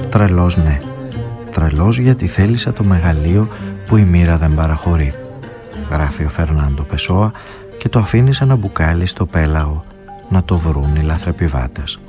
Τρελός, ναι. Τρελός γιατί θέλησα το μεγαλείο που η μοίρα δεν παραχωρεί, γράφει ο Φερνάντο Πεσόα και το αφήνει σε ένα μπουκάλι στο πέλαγο να το βρουν οι λαθρεπιβάτες.